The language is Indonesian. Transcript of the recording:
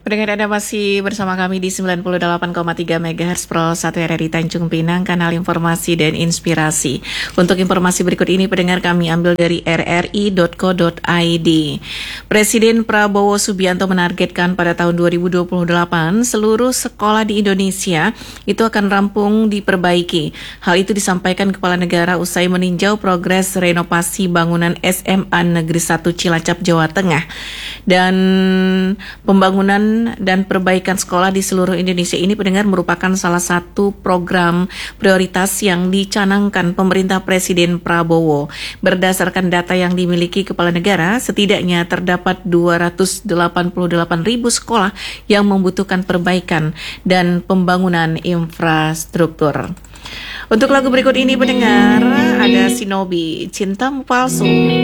Pendengar Anda masih bersama kami di 98,3 MHz Pro 1 RRI Tanjung Pinang, kanal informasi dan inspirasi. Untuk informasi berikut ini pendengar kami ambil dari rri.co.id. Presiden Prabowo Subianto menargetkan pada tahun 2028 seluruh sekolah di Indonesia itu akan rampung diperbaiki. Hal itu disampaikan Kepala Negara usai meninjau progres renovasi bangunan SMA Negeri 1 Cilacap, Jawa Tengah. Dan pembangunan dan perbaikan sekolah di seluruh Indonesia ini pendengar merupakan salah satu program prioritas yang dicanangkan pemerintah Presiden Prabowo. Berdasarkan data yang dimiliki Kepala Negara, setidaknya terdapat 288.000 sekolah yang membutuhkan perbaikan dan pembangunan infrastruktur. Untuk lagu berikut ini pendengar, ada Shinobi, Cintamu Palsu.